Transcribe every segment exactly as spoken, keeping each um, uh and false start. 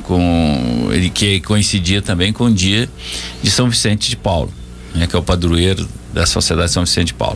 com, que coincidia também com o dia de São Vicente de Paulo, né, que é o padroeiro da Sociedade São Vicente de Paulo.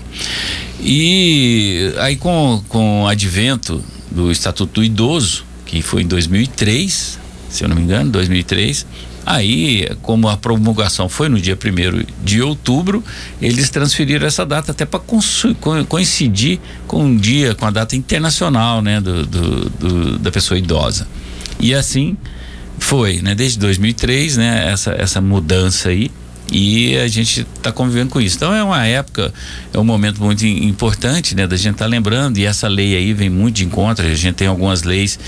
E aí com, com o advento do Estatuto do Idoso, que foi em dois mil e três, se eu não me engano, dois mil e três, aí, como a promulgação foi no dia primeiro de outubro, eles transferiram essa data até para coincidir com um dia, com a data internacional, né, do, do, do, da pessoa idosa. E assim foi, né, desde dois mil e três, né, essa, essa mudança aí, e a gente está convivendo com isso. Então é uma época, é um momento muito importante, né, da gente estar tá lembrando, e essa lei aí vem muito de encontro. A gente tem algumas leis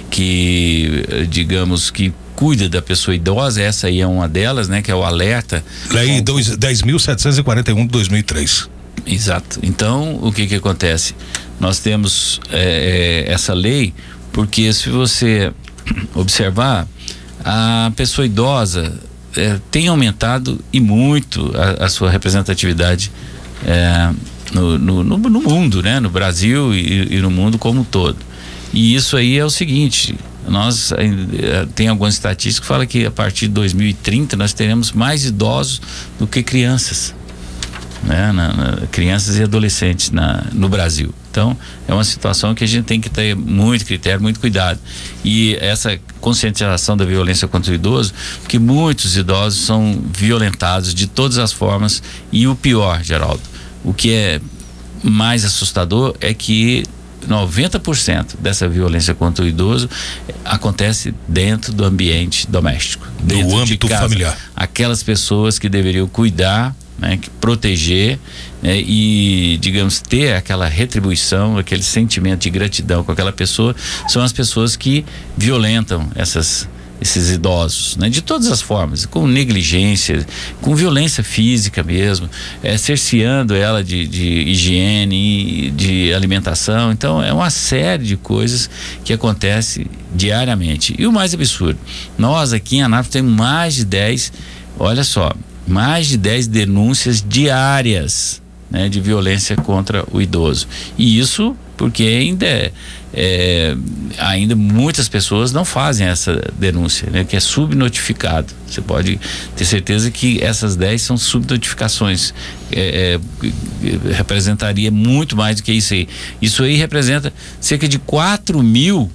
que, digamos, que cuida da pessoa idosa. Essa aí é uma delas, né, que é o alerta. Lei dez mil setecentos e quarenta e um de dois mil e três. Exato. Então, o que que acontece? Nós temos é, é, essa lei, porque se você observar, a pessoa idosa é, tem aumentado e muito a, a sua representatividade é, no, no, no, no mundo, né? No Brasil e, e no mundo como um todo. E isso aí é o seguinte: nós tem algumas estatísticas que falam que a partir de dois mil e trinta nós teremos mais idosos do que crianças, né? Na, na, crianças e adolescentes na, no Brasil. Então é uma situação que a gente tem que ter muito critério, muito cuidado, e essa conscientização da violência contra o idoso, porque muitos idosos são violentados de todas as formas. E o pior, Geraldo, o que é mais assustador é que noventa por cento dessa violência contra o idoso acontece dentro do ambiente doméstico, dentro no âmbito de casa, familiar. Aquelas pessoas que deveriam cuidar, né, que proteger, né, e, digamos, ter aquela retribuição, aquele sentimento de gratidão com aquela pessoa, são as pessoas que violentam essas esses idosos, né? De todas as formas, com negligência, com violência física mesmo, é, cerceando ela de, de higiene, de alimentação. Então é uma série de coisas que acontece diariamente. E o mais absurdo, nós aqui em Anápolis temos mais de dez, olha só, mais de dez denúncias diárias, né, de violência contra o idoso. E isso porque ainda é, é, ainda muitas pessoas não fazem essa denúncia, né, que é subnotificado. Você pode ter certeza que essas dez são subnotificações. É, é, representaria muito mais do que isso aí. Isso aí representa cerca de quatro mil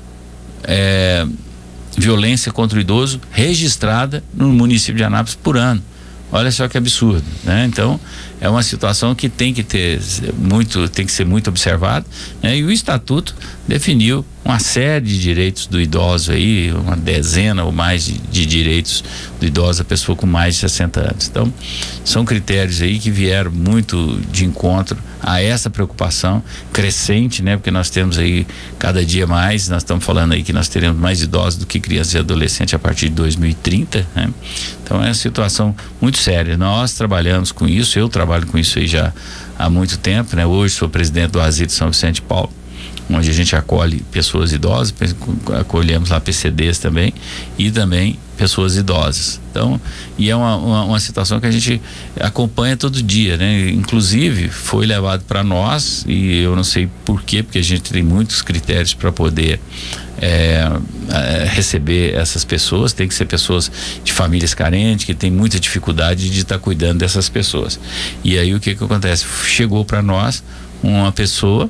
é, violência contra o idoso registrada no município de Anápolis por ano. Olha só que absurdo, né? Então é uma situação que tem que ter muito, tem que ser muito observado, né? E o estatuto definiu uma série de direitos do idoso aí, uma dezena ou mais de, de direitos do idoso, a pessoa com mais de sessenta anos. Então são critérios aí que vieram muito de encontro a essa preocupação crescente, né? Porque nós temos aí cada dia mais, nós estamos falando aí que nós teremos mais idosos do que crianças e adolescentes a partir de dois mil e trinta, né? Então é uma situação muito séria. Nós trabalhamos com isso, eu trabalho com isso aí já há muito tempo, né? Hoje sou presidente do Asilo de São Vicente de Paulo, onde a gente acolhe pessoas idosas, acolhemos lá P C Ds também, e também pessoas idosas. Então, e é uma, uma, uma situação que a gente acompanha todo dia, né? Inclusive foi levado para nós, e eu não sei por quê, porque a gente tem muitos critérios para poder é, é, receber essas pessoas. Tem que ser pessoas de famílias carentes, que tem muita dificuldade de estar tá cuidando dessas pessoas. E aí o que que acontece? Chegou para nós uma pessoa,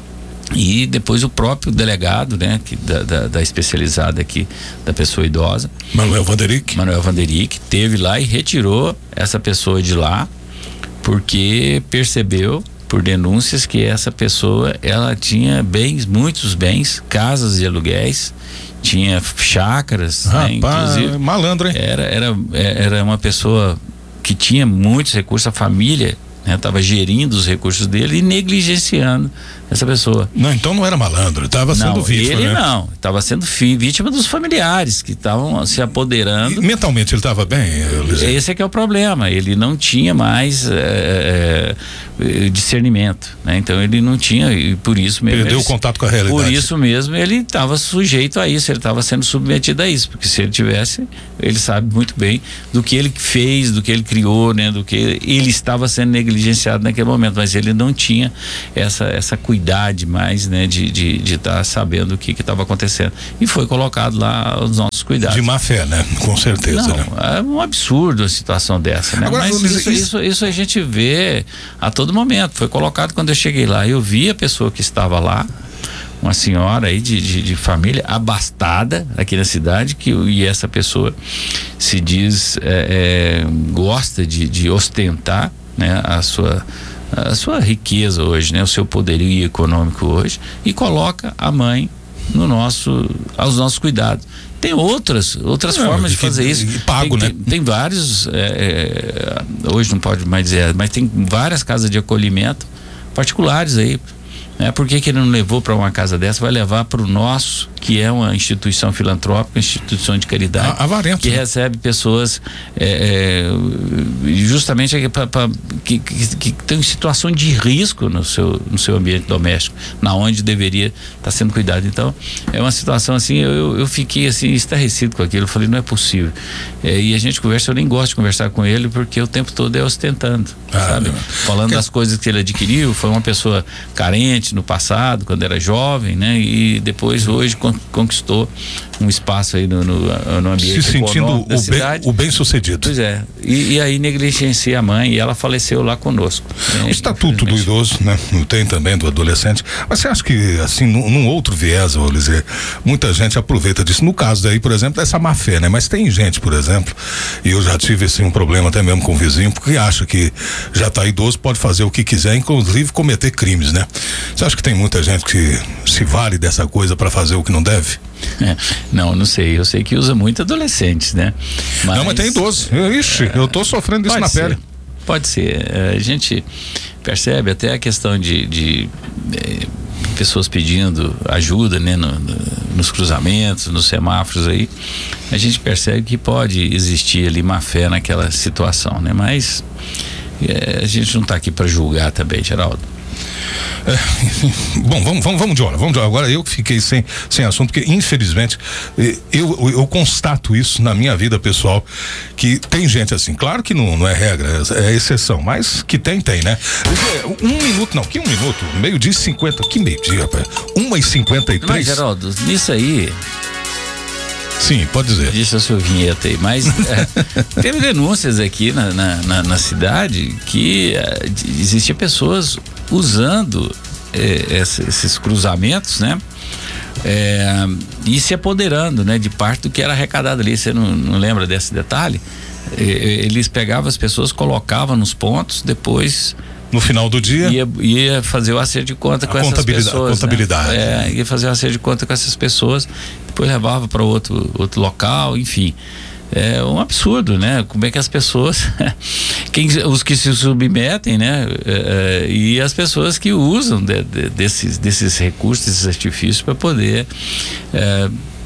e depois o próprio delegado, né, que da, da, da especializada aqui da pessoa idosa, Manuel Vanderick Manuel Vanderick teve lá e retirou essa pessoa de lá, porque percebeu por denúncias que essa pessoa, ela tinha bens, muitos bens, casas de aluguéis, tinha chácaras, Rapaz, né, inclusive malandro, hein? Era, era, era uma pessoa que tinha muitos recursos, a família estava, né, gerindo os recursos dele e negligenciando essa pessoa. Não, então não era malandro, estava sendo vítima, ele né? não, estava sendo fi, vítima dos familiares que estavam se apoderando. E mentalmente ele estava bem, Luizinho? Esse é que é o problema, ele não tinha mais é, é, discernimento, né? Então ele não tinha, e por isso mesmo perdeu ele, o contato com a realidade. Por isso mesmo ele estava sujeito a isso, ele estava sendo submetido a isso, porque se ele tivesse, ele sabe muito bem do que ele fez, do que ele criou, né? Do que ele estava sendo negligenciado naquele momento, mas ele não tinha essa essa cuidado acuidade mais, né, de de de estar sabendo o que que estava acontecendo, e foi colocado lá os nossos cuidados. De má fé, né? Com certeza. Não, né? É um absurdo a situação dessa, né? Agora, Mas Luiz, isso, isso... isso, isso a gente vê a todo momento. Foi colocado quando eu cheguei lá. Eu vi a pessoa que estava lá, uma senhora aí de, de, de família abastada aqui na cidade, que, e essa pessoa se diz, é, é, gosta de, de ostentar, né, a sua a sua riqueza hoje, né, o seu poderio econômico hoje, e coloca a mãe no nosso, aos nossos cuidados. Tem outras outras não, formas de fazer isso. Pago, tem, né? Tem, tem vários, é, hoje não pode mais dizer, mas tem várias casas de acolhimento particulares aí. É, por que que ele não levou para uma casa dessa? Vai levar para o nosso, que é uma instituição filantrópica, instituição de caridade, a, a que recebe pessoas é, é, justamente pra, pra, que, que, que estão em situação de risco no seu, no seu ambiente doméstico, na onde deveria estar tá sendo cuidado. Então, é uma situação assim, eu, eu fiquei assim estarrecido com aquilo. Eu falei, não é possível. É, e a gente conversa, eu nem gosto de conversar com ele, porque o tempo todo é ostentando, ah, sabe? Não. Falando que... das coisas que ele adquiriu. Foi uma pessoa carente no passado, quando era jovem, né? E depois hoje con conquistou um espaço aí no, no, no ambiente se sentindo da o cidade. Bem, o bem sucedido. Pois é. E, e aí negligencia a mãe, e ela faleceu lá conosco. Né? O estatuto do idoso, né? Não tem também do adolescente. Mas você acha que, assim, num, num outro viés, vou dizer, muita gente aproveita disso. No caso daí, por exemplo, dessa má fé, né? Mas tem gente, por exemplo, e eu já tive assim, um problema até mesmo com o vizinho, porque acha que já está idoso, pode fazer o que quiser, inclusive cometer crimes, né? Você acha que tem muita gente que se vale dessa coisa para fazer o que não deve? É, não, não sei. Eu sei que usa muito adolescentes, né? Mas, não, mas tem idoso. Ixi, é, eu tô sofrendo isso na ser, pele. Pode ser. A gente percebe até a questão de, de, de pessoas pedindo ajuda, né? No, no, nos cruzamentos, nos semáforos aí. A gente percebe que pode existir ali má fé naquela situação, né? Mas é, a gente não tá aqui para julgar também, Geraldo. É, bom, vamos, vamos, vamos de hora, vamos de hora. Agora eu que fiquei sem, sem assunto, porque infelizmente eu, eu, eu constato isso na minha vida pessoal, que tem gente assim, claro que não, não é regra, é exceção, mas que tem, tem, né? Um minuto, não, que um minuto, meio dia e cinquenta, que meio dia, rapaz? Uma e cinquenta e três. Mas, Geraldo, nisso aí. Sim, pode dizer. Disse a sua vinheta aí, mas é, teve denúncias aqui na, na, na, na cidade que é, existiam pessoas usando é, essa, esses cruzamentos, né? É, e se apoderando, né? De parte do que era arrecadado ali. Você não, não lembra desse detalhe? É, eles pegavam as pessoas, colocavam nos pontos, depois... No final do dia ia, ia fazer o acerto de conta com essas pessoas, a contabilidade, né? É, ia fazer o acerto de conta com essas pessoas, depois levava para outro outro local, enfim. É um absurdo, né? Como é que as pessoas, quem, os que se submetem, né? É, e as pessoas que usam de, de, desses, desses recursos, desses artifícios para poder é,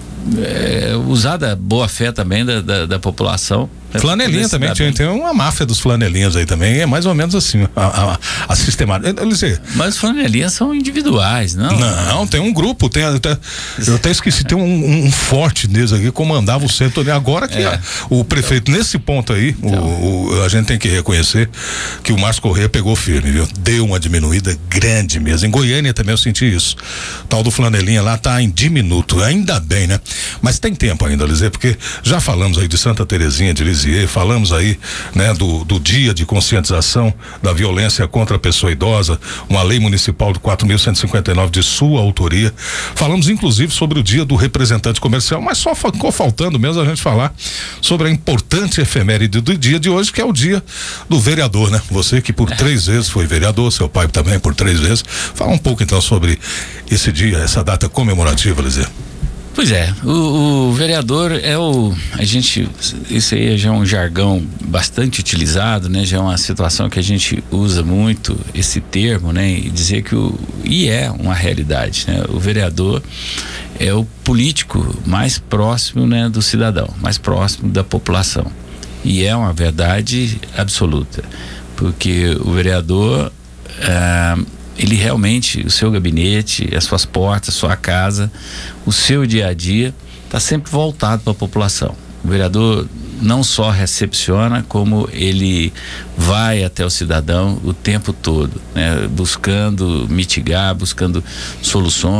é, usar da boa fé também da, da, da população. Flanelinha também, tem, tem uma máfia dos flanelinhas aí também, é mais ou menos assim, a, a, a sistemática. Mas flanelinhas são individuais, não? Não, tem um grupo, tem até, eu até esqueci, tem um, um forte deles aqui que comandava o centro, agora que é. a, o prefeito, então, nesse ponto aí, então, o, o, a gente tem que reconhecer que o Márcio Corrêa pegou firme, viu? Deu uma diminuída grande mesmo. Em Goiânia também eu senti isso. O tal do flanelinha lá tá em diminuto, ainda bem, né? Mas tem tempo ainda, Lisê, porque já falamos aí de Santa Terezinha de Lisê, falamos aí, né, do, do dia de conscientização da violência contra a pessoa idosa, uma lei municipal do quatro mil cento e cinquenta e nove de sua autoria. Falamos inclusive sobre o dia do representante comercial, mas só ficou faltando mesmo a gente falar sobre a importante efeméride do dia de hoje, que é o dia do vereador, né? Você que por três vezes foi vereador, seu pai também por três vezes. Fala um pouco então sobre esse dia, essa data comemorativa, Lisê. Pois é, o, o vereador é o, a gente, isso aí já é um jargão bastante utilizado, né? Já é uma situação que a gente usa muito esse termo, né? E dizer que o, e é uma realidade, né? O vereador é o político mais próximo, né, do cidadão, mais próximo da população, e é uma verdade absoluta, porque o vereador, ah, ele realmente, o seu gabinete, as suas portas, a sua casa, o seu dia a dia está sempre voltado para a população. O vereador não só recepciona, como ele vai até o cidadão o tempo todo, né? Buscando mitigar, buscando soluções.